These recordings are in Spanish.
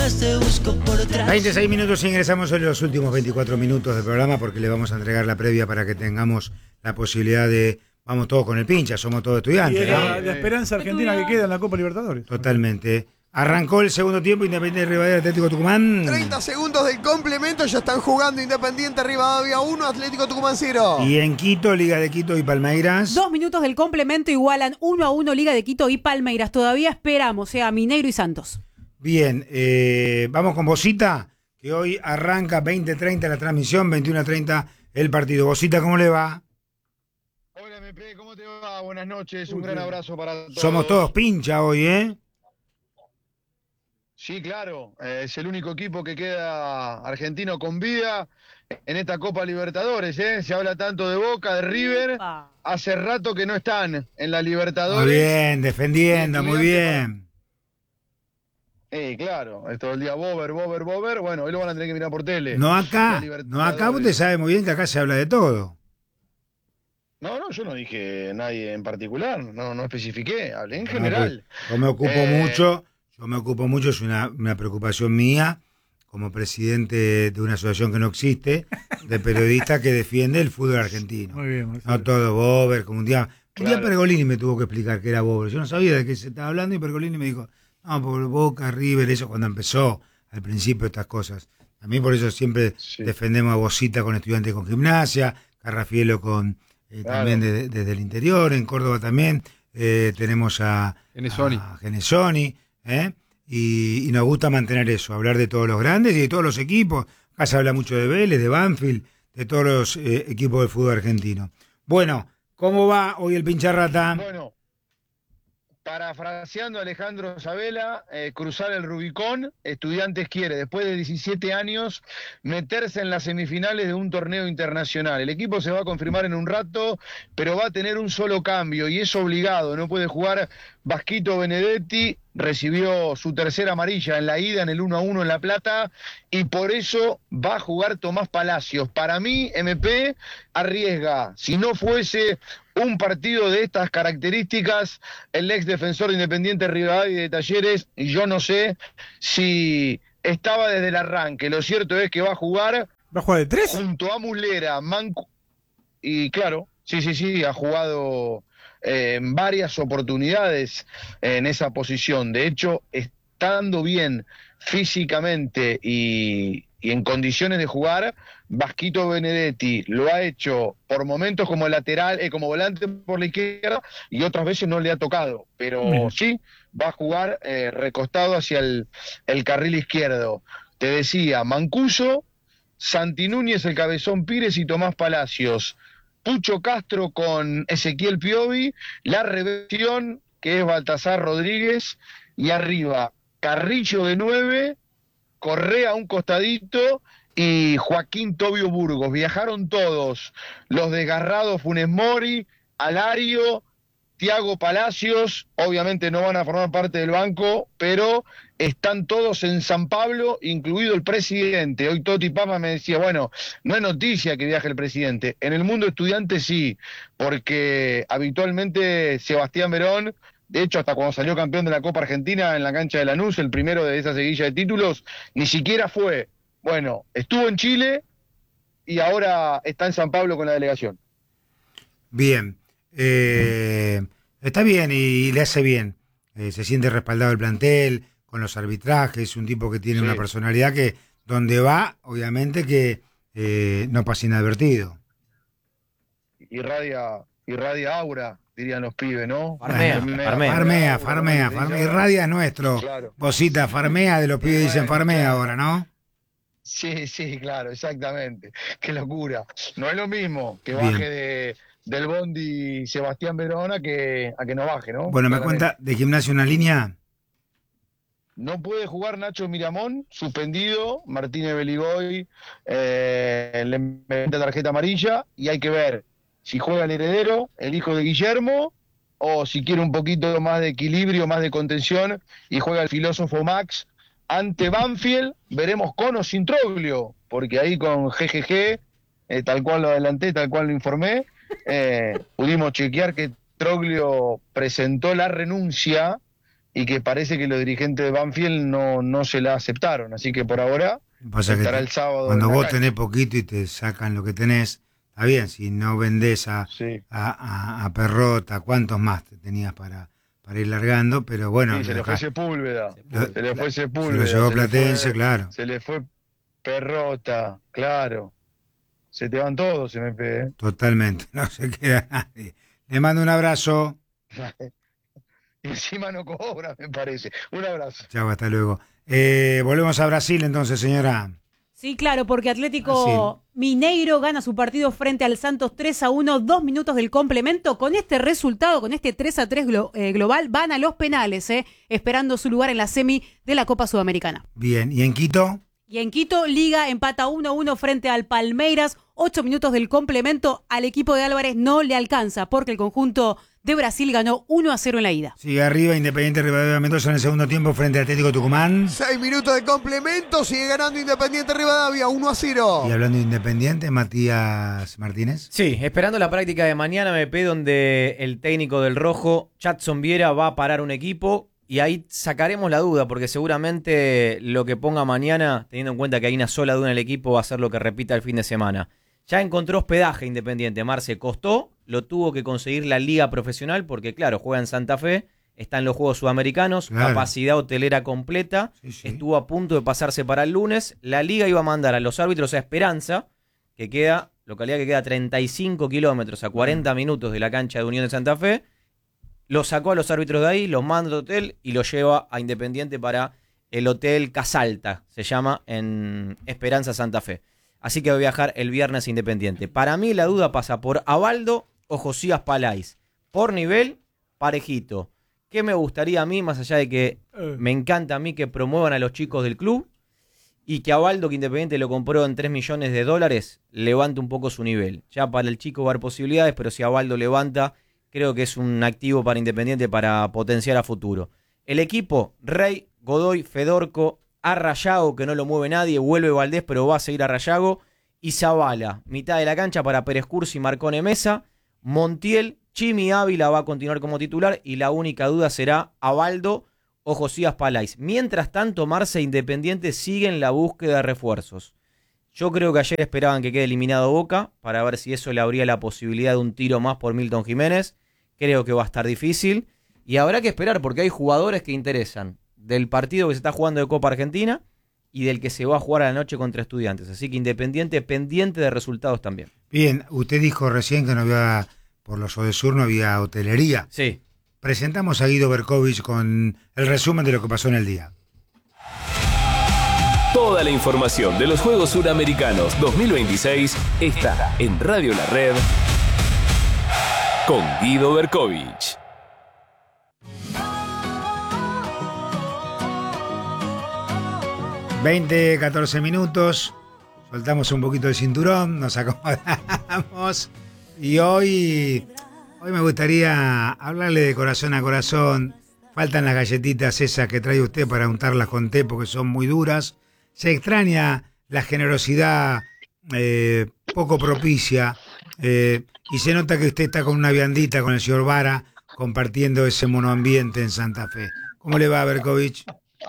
más te busco por otra. 26 minutos, ingresamos en los últimos 24 minutos del programa porque le vamos a entregar la previa para que tengamos la posibilidad de... Vamos todos con el pincha, somos todos estudiantes, Y es ¿no? la esperanza argentina que queda en la Copa Libertadores. Totalmente. Arrancó el segundo tiempo, Independiente Rivadavia Atlético Tucumán. 30 segundos del complemento, ya están jugando Independiente Rivadavia 1, Atlético Tucumán 0. Y en Quito, Liga de Quito y Palmeiras. 2 minutos del complemento igualan 1-1 Liga de Quito y Palmeiras. Todavía esperamos, a Mineiro y Santos. Bien, vamos con Bosita, que hoy arranca 20:30 la transmisión, 21:30 el partido. Bosita, ¿cómo le va? Hola, MP, ¿cómo te va? Buenas noches, un gran abrazo para todos. Somos todos pincha hoy, ¿eh? Sí, claro, es el único equipo que queda argentino con vida en esta Copa Libertadores, ¿eh? Se habla tanto de Boca, de River, hace rato que no están en la Libertadores. Muy bien, defendiendo, muy bien. Claro, es todo el día Bober, bueno, hoy lo van a tener que mirar por tele. No acá usted sabe muy bien que acá se habla de todo. No, yo no dije nadie en particular, no especifiqué, hablé en general. Pues, yo me ocupo mucho, es una preocupación mía, como presidente de una asociación que no existe, de periodistas que defiende el fútbol argentino. Muy bien. No todo Bober, como un día Claro. Pergolini me tuvo que explicar que era Bober. Yo no sabía de qué se estaba hablando y Pergolini me dijo, no, por Boca, River, eso cuando empezó al principio estas cosas. A mí por eso siempre defendemos a Bosita con Estudiantes con Gimnasia, Carrafielo con también desde el interior, en Córdoba también tenemos a Genesoni, y nos gusta mantener eso, hablar de todos los grandes y de todos los equipos. Acá se habla mucho de Vélez, de Banfield, de todos los equipos del fútbol argentino. Bueno, ¿cómo va hoy el Pincharrata? Bueno, parafraseando a Alejandro Sabela, cruzar el Rubicón, Estudiantes quiere, después de 17 años, meterse en las semifinales de un torneo internacional. El equipo se va a confirmar en un rato, pero va a tener un solo cambio, y es obligado, no puede jugar Vasquito Benedetti, recibió su tercera amarilla en la ida, en el 1-1 en La Plata, y por eso va a jugar Tomás Palacios. Para mí, MP arriesga, si no fuese un partido de estas características, el ex defensor de Independiente Rivadavia y de Talleres, y yo no sé si estaba desde el arranque. Lo cierto es que va a jugar de 3 junto a Muslera, Manco, y claro, sí, ha jugado en varias oportunidades en esa posición. De hecho, estando bien físicamente y en condiciones de jugar, Vasquito Benedetti lo ha hecho por momentos como lateral, como volante por la izquierda, y otras veces no le ha tocado, pero sí va a jugar recostado hacia el carril izquierdo. Te decía, Mancuso, Santi Núñez, el Cabezón Pires y Tomás Palacios, Pucho Castro con Ezequiel Piovi, la revelación que es Baltasar Rodríguez, y arriba Carrillo de 9, Correa a un costadito y Joaquín Tobio Burgos. Viajaron todos, los desgarrados Funes Mori, Alario, Thiago Palacios, obviamente no van a formar parte del banco, pero están todos en San Pablo, incluido el presidente. Hoy Toti Pama me decía, bueno, no es noticia que viaje el presidente. En el mundo estudiante sí, porque habitualmente Sebastián Verón, de hecho hasta cuando salió campeón de la Copa Argentina en la cancha de Lanús, el primero de esa seguilla de títulos, ni siquiera fue. Bueno, estuvo en Chile y ahora está en San Pablo con la delegación. Bien. Está bien y le hace bien. Se siente respaldado el plantel con los arbitrajes, un tipo que tiene una personalidad que donde va, obviamente que no pasa inadvertido. Irradia aura, dirían los pibes, ¿no? Farmea. Irradia es nuestro. Claro. Bosita, farmea, de los pibes dicen farmea ahora, ¿no? Sí, claro, exactamente. Qué locura. No es lo mismo que baje del bondi Sebastián Verona a que no baje, ¿no? Bueno, me cuenta de Gimnasia una línea. No puede jugar Nacho Miramón, suspendido. Martínez Beligoy le mete tarjeta amarilla, y hay que ver si juega el heredero, el hijo de Guillermo, o si quiere un poquito más de equilibrio, más de contención, y juega el filósofo Max ante Banfield. Veremos con o sin Troglio, porque ahí con GGG, tal cual lo adelanté, tal cual lo informé, pudimos chequear que Troglio presentó la renuncia y que parece que los dirigentes de Banfield no se la aceptaron. Así que por ahora Pasa estará que el sábado. cuando en la vos cancha. tenés poquito y te sacan lo que tenés, está bien, si no vendés Sí. a Perrota, ¿cuántos más te tenías para ir largando? Pero bueno, Sí, se le fue Sepúlveda. Se le fue se Sepúlveda. lo llevó se le Platense, fue- claro. Se le fue Perrota, claro. Se te van todos, MP. Totalmente, no se queda nadie. Le mando un abrazo. Y encima no cobra, me parece. Un abrazo. Chao, hasta luego. Volvemos a Brasil entonces, señora. Sí, claro, porque Atlético Mineiro gana su partido frente al Santos 3-1, 2 minutos del complemento. Con este resultado, con este 3-3 global, van a los penales, esperando su lugar en la semi de la Copa Sudamericana. Bien, ¿y en Quito? Y en Quito, Liga empata 1-1 frente al Palmeiras. 8 minutos del complemento. Al equipo de Álvarez no le alcanza porque el conjunto de Brasil ganó 1-0 en la ida. Sigue arriba Independiente Rivadavia Mendoza en el segundo tiempo frente al Atlético Tucumán. 6 minutos de complemento, sigue ganando Independiente Rivadavia, 1-0. Y hablando de Independiente, Matías Martínez. Sí, esperando la práctica de mañana, MP, donde el técnico del Rojo, Jadson Viera, va a parar un equipo. Y ahí sacaremos la duda, porque seguramente lo que ponga mañana, teniendo en cuenta que hay una sola duda en el equipo, va a ser lo que repita el fin de semana. Ya encontró hospedaje Independiente, Marce, costó, lo tuvo que conseguir la Liga Profesional, porque claro, juega en Santa Fe, está en los Juegos Sudamericanos, Claro. capacidad hotelera completa, Sí. estuvo a punto de pasarse para el lunes. La Liga iba a mandar a los árbitros a Esperanza, que queda, localidad que queda 35 kilómetros a 40 minutos de la cancha de Unión de Santa Fe. Lo sacó a los árbitros de ahí, los manda al hotel y los lleva a Independiente para el Hotel Casalta, se llama, en Esperanza, Santa Fe. Así que va a viajar el viernes a Independiente. Para mí la duda pasa por Abaldo o Josías Palais. Por nivel, parejito. ¿Qué me gustaría a mí, más allá de que me encanta a mí que promuevan a los chicos del club y que Abaldo, que Independiente lo compró en $3 millones, levante un poco su nivel? Ya para el chico va a haber posibilidades, pero si Abaldo levanta, creo que es un activo para Independiente para potenciar a futuro. El equipo, Rey, Godoy, Fedorco, Arrayago, que no lo mueve nadie, vuelve Valdés, pero va a seguir Arrayago, y Zavala, mitad de la cancha para Pérez Cursi y Marcone Mesa, Montiel, Chimi Ávila va a continuar como titular, y la única duda será Abaldo o Josías Palais. Mientras tanto, Marce e Independiente siguen la búsqueda de refuerzos. Yo creo que ayer esperaban que quede eliminado Boca, para ver si eso le abría la posibilidad de un tiro más por Milton Jiménez. Creo que va a estar difícil, y habrá que esperar porque hay jugadores que interesan del partido que se está jugando de Copa Argentina y del que se va a jugar a la noche contra Estudiantes. Así que Independiente pendiente de resultados también. Bien, usted dijo recién que no había, por los Odesur no había hotelería. Sí. Presentamos a Guido Berkovich con el resumen de lo que pasó en el día. Toda la información de los Juegos Suramericanos 2026 está en Radio La Red con Guido Berkovich. 14 minutos, soltamos un poquito el cinturón, nos acomodamos y hoy me gustaría hablarle de corazón a corazón. Faltan las galletitas esas que trae usted para untarlas con té porque son muy duras. Se extraña la generosidad poco propicia y se nota que usted está con una viandita con el señor Vara compartiendo ese monoambiente en Santa Fe. ¿Cómo le va, Berkovich?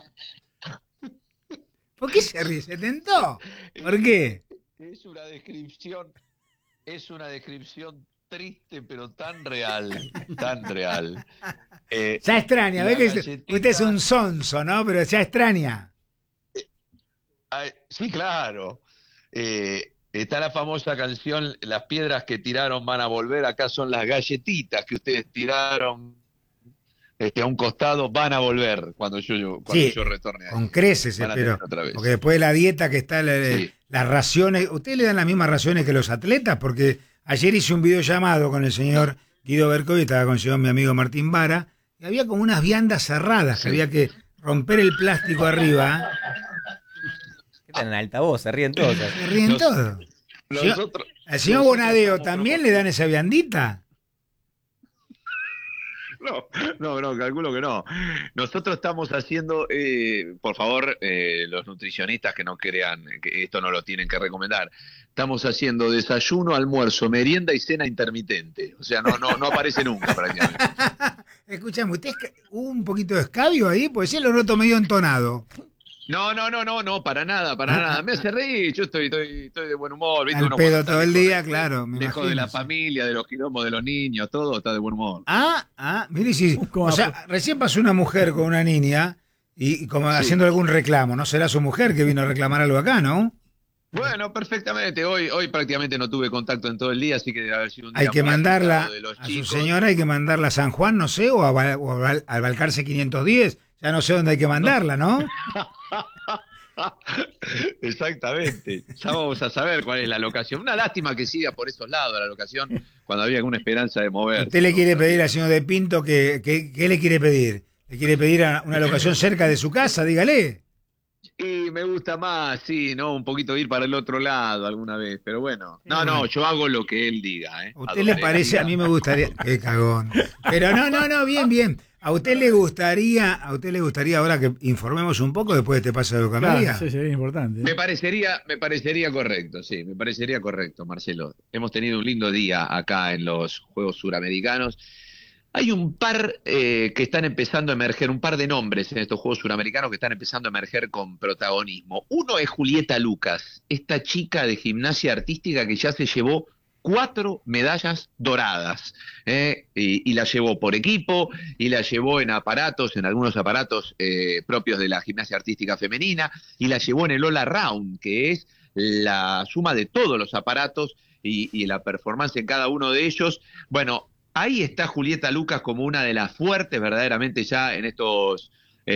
¿Por qué se ríe? ¿Se tentó? ¿Por qué? Es una descripción triste, pero tan real, tan real. Ya extraña, ve que galletita, usted es un sonso, ¿no? Pero ya extraña. Sí, claro. Está la famosa canción, las piedras que tiraron van a volver, acá son las galletitas que ustedes tiraron a un costado, van a volver cuando yo retorne ahí. Con creces, Van a espero. tener otra vez. Porque después de la dieta que está, Sí. las raciones, ¿ustedes le dan las mismas raciones que los atletas? Porque ayer hice un video llamado con el señor Guido Berkovich, estaba con el señor mi amigo Martín Vara, y había como unas viandas cerradas, que Sí. había que romper el plástico arriba. ¿Qué tal en altavoz? Se ríen todos. Se ríen Los- todos. Nosotros, ¿Al señor nosotros Bonadeo estamos también le dan esa viandita? No, calculo que no. Nosotros estamos haciendo, por favor, los nutricionistas que no crean que esto no lo tienen que recomendar. Estamos haciendo desayuno, almuerzo, merienda y cena intermitente. O sea, no aparece nunca prácticamente. Escuchame, ¿usted hubo un poquito de escabio ahí? Pues sí, lo noto medio entonado. No, para nada. Me hace reír, yo estoy de buen humor. ¿Viste? Al Uno pedo cuando todo el está día, lejos claro. Me lejos de imagino, la familia, de los quilombos de los niños, todo está de buen humor. Mire, sí. O sea, recién pasó una mujer con una niña y como haciendo algún reclamo. ¿No será su mujer que vino a reclamar algo acá, no? Bueno, perfectamente. Hoy prácticamente no tuve contacto en todo el día, así que debe haber sido un día Hay que muy mandarla agitado de los a su chicos. señora, hay que mandarla a San Juan, no sé, o al Balcarce 510. Ya no sé dónde hay que mandarla, ¿no? Exactamente. Ya vamos a saber cuál es la locación. Una lástima que siga por esos lados la locación cuando había alguna esperanza de moverse. ¿Usted le quiere pedir al señor de Pinto ¿qué le quiere pedir? ¿Le quiere pedir una locación cerca de su casa? Dígale. Y me gusta más, sí, ¿no? Un poquito ir para el otro lado alguna vez, pero bueno. No, yo hago lo que él diga, ¿eh? ¿A usted le parece? A mí me gustaría... ¡Qué cagón! Pero no, bien. ¿A usted le gustaría ahora que informemos un poco después de este paso de Lucamaría? Claro, sí, es importante. Me parecería correcto, sí, me parecería correcto, Marcelo. Hemos tenido un lindo día acá en los Juegos Suramericanos. Hay un par que están empezando a emerger, un par de nombres en estos Juegos Suramericanos que están empezando a emerger con protagonismo. Uno es Julieta Lucas, esta chica de gimnasia artística que ya se llevó 4 medallas doradas, y la llevó por equipo, y la llevó en algunos aparatos propios de la gimnasia artística femenina, y la llevó en el All Around, que es la suma de todos los aparatos y la performance en cada uno de ellos. Bueno, ahí está Julieta Lucas como una de las fuertes verdaderamente ya en estos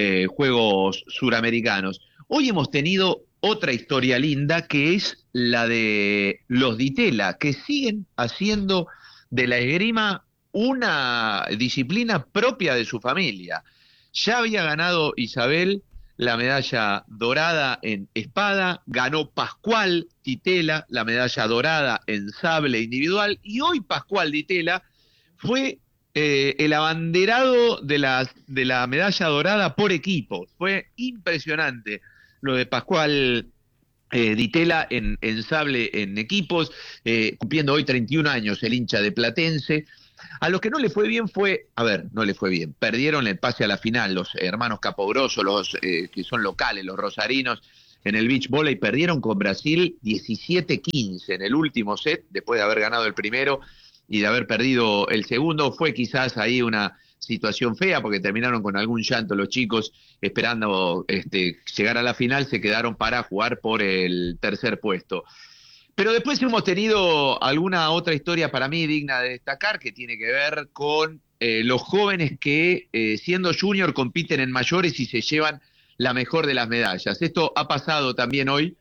Juegos Suramericanos. Hoy hemos tenido otra historia linda que es la de los Di Tella, que siguen haciendo de la esgrima una disciplina propia de su familia. Ya había ganado Isabel la medalla dorada en espada, ganó Pascual Di Tella la medalla dorada en sable individual, y hoy Pascual Di Tella fue el abanderado de la medalla dorada por equipo. Fue impresionante lo de Pascual Di Tella en sable en equipos, cumpliendo hoy 31 años el hincha de Platense. A los que no le fue bien no le fue bien. Perdieron el pase a la final los hermanos Capogrossos, los que son locales, los rosarinos, en el beach volley, perdieron con Brasil 17-15 en el último set, después de haber ganado el primero y de haber perdido el segundo. Fue quizás ahí una situación fea porque terminaron con algún llanto los chicos esperando llegar a la final, se quedaron para jugar por el tercer puesto. Pero después hemos tenido alguna otra historia para mí digna de destacar que tiene que ver con los jóvenes que siendo junior compiten en mayores y se llevan la mejor de las medallas. Esto ha pasado también hoy,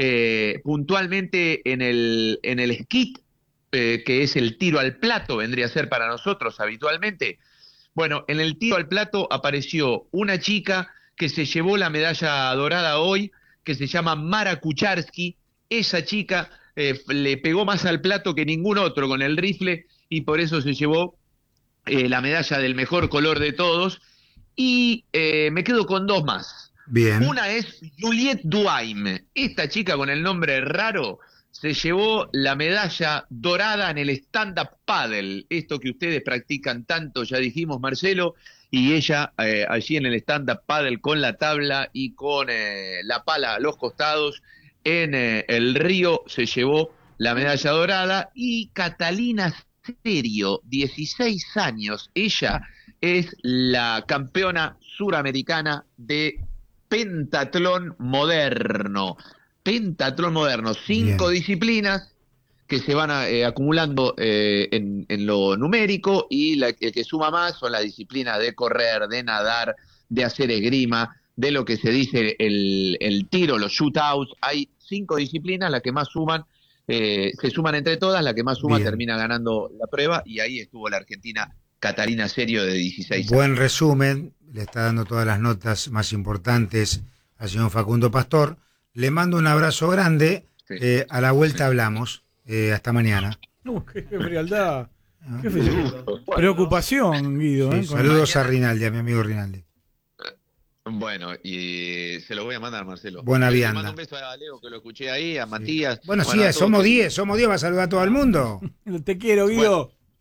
puntualmente en el skit, que es el tiro al plato, vendría a ser para nosotros habitualmente. Bueno, en el tiro al plato apareció una chica que se llevó la medalla dorada hoy, que se llama Mara Kucharski. Esa chica le pegó más al plato que ningún otro con el rifle y por eso se llevó la medalla del mejor color de todos. Y me quedo con 2 más. Bien. Una es Juliette Duhaime. Esta chica con el nombre raro se llevó la medalla dorada en el stand-up paddle, esto que ustedes practican tanto, ya dijimos, Marcelo, y ella allí en el stand-up paddle con la tabla y con la pala a los costados en el río se llevó la medalla dorada. Y Catalina Serio, 16 años, ella es la campeona suramericana de pentatlón moderno. 5 disciplinas que se van acumulando en lo numérico, y el que suma más son las disciplinas de correr, de nadar, de hacer esgrima, de lo que se dice el tiro, los shootouts. Hay 5 disciplinas, las que más suman, se suman entre todas, la que más suma termina ganando la prueba, y ahí estuvo la argentina Catalina Serio de 16 años. Buen resumen, le está dando todas las notas más importantes al señor Facundo Pastor. Le mando un abrazo grande. Sí. A la vuelta hablamos. Hasta mañana. Qué frialdad. Qué preocupación, Guido. Sí, saludos a Rinaldi, a mi amigo Rinaldi. Bueno, y se lo voy a mandar, Marcelo. Buena vianda. Le mando un beso a Leo, que lo escuché ahí, a Matías. Bueno, sí, somos 10, va a saludar a todo el mundo. Te quiero, Guido.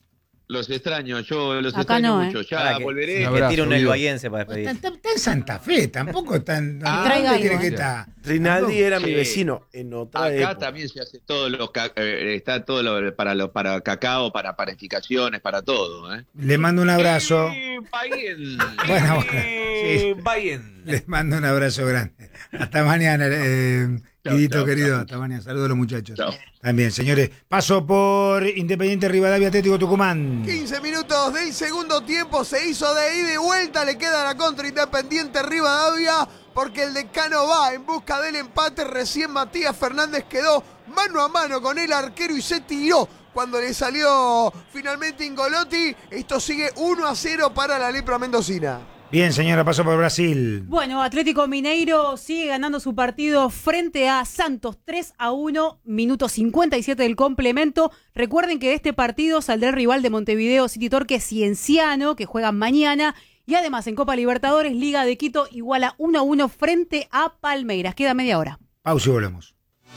Los extraño, yo los Acá extraño no, mucho. Ya Para que- volveré. Que abrazo, tire un Guido. elbayense para despedir. Está en Santa Fe, tampoco están. traiga ¿Dónde quiere algo, que eh. está? Rinaldi era mi Sí. vecino en otra Acá época. también se hace todo está todo para cacao, para panificaciones, para todo, ¿eh? Le mando un abrazo. Bayern. Bueno, sí. Bayern. Les mando un abrazo grande. Hasta mañana, Guidito chao, querido. chao. Hasta mañana. Saludos a los muchachos. Chao. También, señores. Paso por Independiente Rivadavia Atlético Tucumán. 15 minutos del segundo tiempo, se hizo de ida y vuelta, le queda la contra Independiente Rivadavia, porque el decano va en busca del empate. Recién Matías Fernández quedó mano a mano con el arquero y se tiró cuando le salió finalmente Ingolotti. Esto sigue 1-0 para la Lepra Mendocina. Bien, señora, paso por Brasil. Bueno, Atlético Mineiro sigue ganando su partido frente a Santos 3-1, minuto 57 del complemento. Recuerden que de este partido saldrá el rival de Montevideo City Torque Cienciano, que juegan mañana. Y además en Copa Libertadores, Liga de Quito iguala 1-1 frente a Palmeiras. Queda media hora. Pausa y volvemos.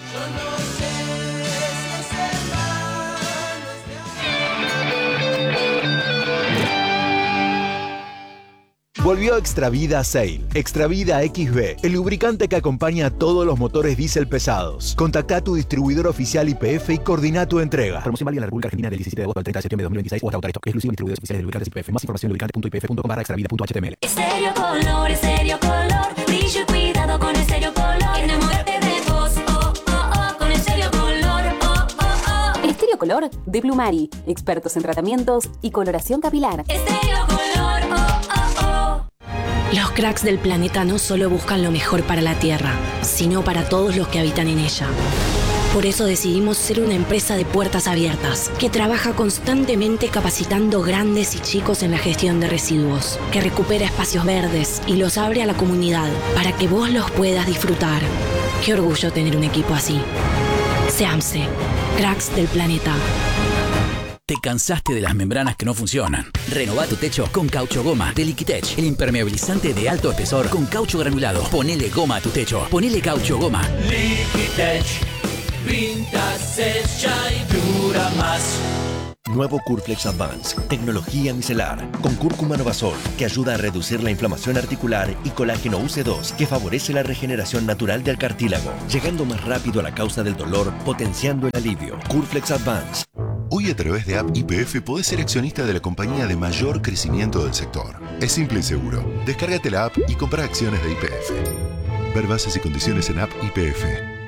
Volvió Extravida Sail. Extravida XB, el lubricante que acompaña a todos los motores diésel pesados. Contacta a tu distribuidor oficial YPF y coordina tu entrega. Promoción válida en la República Argentina del 17 de agosto al 30 de septiembre de 2026 o hasta AutoResto. Exclusivo en distribuidores oficiales de lubricantes YPF. Más información en lubricante.ypf.com/extravida.html. Estéreo Color, Estéreo Color. Brillo y cuidado con Estéreo Color. Enamórate de vos, oh, oh, oh, con Estéreo Color, oh, oh, oh. Estéreo Color de Plumari. Expertos en tratamientos y coloración capilar. Estéreo Color, oh, oh, oh. Los cracks del planeta no solo buscan lo mejor para la Tierra, sino para todos los que habitan en ella. Por eso decidimos ser una empresa de puertas abiertas, que trabaja constantemente capacitando grandes y chicos en la gestión de residuos, que recupera espacios verdes y los abre a la comunidad para que vos los puedas disfrutar. Qué orgullo tener un equipo así. SEAMSE, cracks del planeta. ¿Te cansaste de las membranas que no funcionan? Renová tu techo con Caucho Goma de Liquitech, el impermeabilizante de alto espesor con caucho granulado. Ponele goma a tu techo. Ponele Caucho Goma. Liquitech, pinta, secha y dura más. Nuevo Curflex Advance, tecnología micelar, con cúrcuma novasol, que ayuda a reducir la inflamación articular, y colágeno UC2, que favorece la regeneración natural del cartílago, llegando más rápido a la causa del dolor, potenciando el alivio. Curflex Advance. Hoy a través de App YPF podés ser accionista de la compañía de mayor crecimiento del sector. Es simple y seguro. Descárgate la app y compra acciones de YPF. Ver bases y condiciones en App YPF.